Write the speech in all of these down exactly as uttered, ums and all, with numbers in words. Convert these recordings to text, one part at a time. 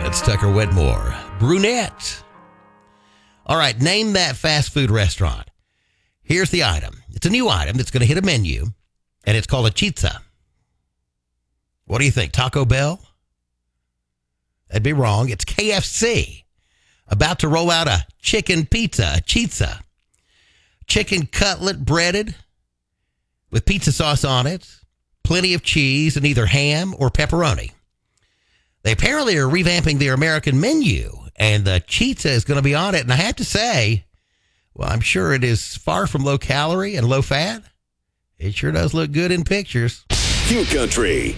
That's Tucker Whitmore. Brunette. All right, name that fast food restaurant. Here's the item. It's a new item that's going to hit a menu, and it's called a chizza. What do you think, Taco Bell? That'd be wrong. It's K F C. About to roll out a chicken pizza, a chizza. Chicken cutlet breaded with pizza sauce on it. Plenty of cheese and either ham or pepperoni. They apparently are revamping their American menu, and the chizza is going to be on it. And I have to say, well, I'm sure it is far from low calorie and low fat. It sure does look good in pictures. Q Country.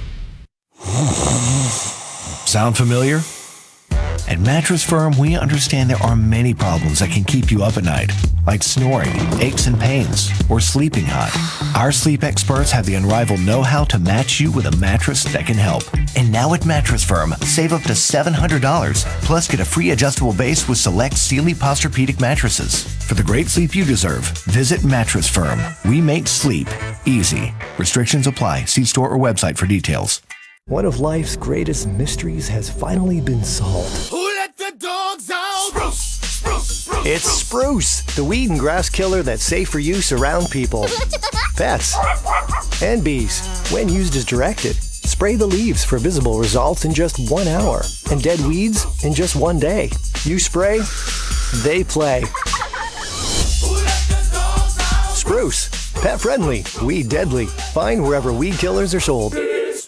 Sound familiar? At Mattress Firm, we understand there are many problems that can keep you up at night, like snoring, aches and pains, or sleeping hot. Our sleep experts have the unrivaled know-how to match you with a mattress that can help. And now at Mattress Firm, save up to seven hundred dollars, plus get a free adjustable base with select Sealy Posturepedic mattresses. For the great sleep you deserve, visit Mattress Firm. We make sleep easy. Restrictions apply. See store or website for details. One of life's greatest mysteries has finally been solved. Who let the dogs out? Spruce, spruce, spruce. It's Spruce, the weed and grass killer that's safe for use around people, pets, and bees. When used as directed, spray the leaves for visible results in just one hour, and dead weeds in just one day. You spray, they play. Who let the dogs out? Spruce, pet friendly, weed deadly. Find wherever weed killers are sold.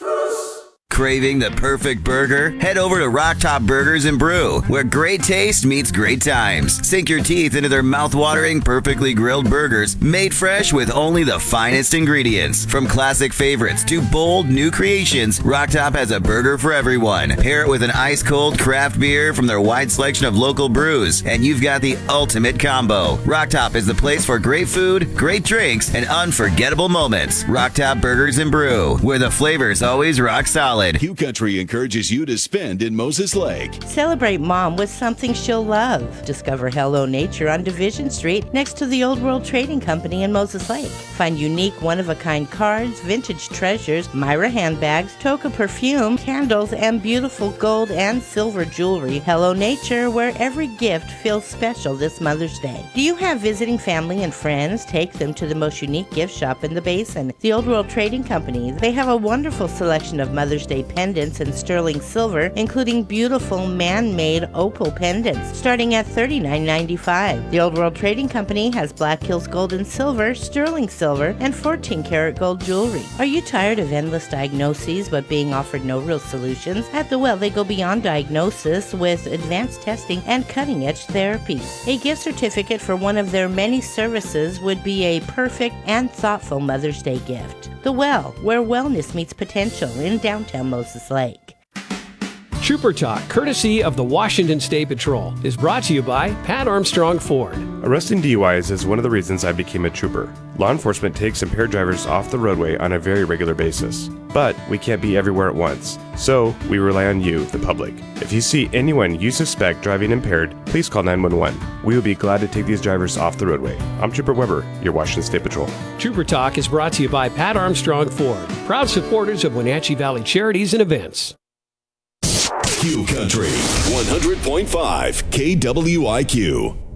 Craving the perfect burger? Head over to Rock Top Burgers and Brew, where great taste meets great times. Sink your teeth into their mouth-watering, perfectly grilled burgers, made fresh with only the finest ingredients. From classic favorites to bold new creations, Rock Top has a burger for everyone. Pair it with an ice-cold craft beer from their wide selection of local brews, and you've got the ultimate combo. Rock Top is the place for great food, great drinks, and unforgettable moments. Rock Top Burgers and Brew, where the flavor's always rock solid. Q Country encourages you to spend in Moses Lake. Celebrate Mom with something she'll love. Discover Hello Nature on Division Street next to the Old World Trading Company in Moses Lake. Find unique one-of-a-kind cards, vintage treasures, Myra handbags, Toka perfume, candles, and beautiful gold and silver jewelry. Hello Nature, where every gift feels special this Mother's Day. Do you have visiting family and friends? Take them to the most unique gift shop in the Basin, the Old World Trading Company. They have a wonderful selection of Mother's Day pendants in sterling silver, including beautiful man-made opal pendants starting at thirty-nine ninety-five. The Old World Trading Company has Black Hills gold and silver, sterling silver, and fourteen karat gold jewelry. Are you tired of endless diagnoses but being offered no real solutions? At The Well, they go beyond diagnosis with advanced testing and cutting-edge therapies. A gift certificate for one of their many services would be a perfect and thoughtful Mother's Day gift. The Well, where wellness meets potential in downtown Moses Lake. Trooper Talk, courtesy of the Washington State Patrol, is brought to you by Pat Armstrong Ford. Arresting D U Is is one of the reasons I became a trooper. Law enforcement takes impaired drivers off the roadway on a very regular basis. But we can't be everywhere at once, so we rely on you, the public. If you see anyone you suspect driving impaired, please call nine one one. We will be glad to take these drivers off the roadway. I'm Trooper Weber, your Washington State Patrol. Trooper Talk is brought to you by Pat Armstrong Ford, proud supporters of Wenatchee Valley Charities and Events. Q Country, one hundred point five K W I Q.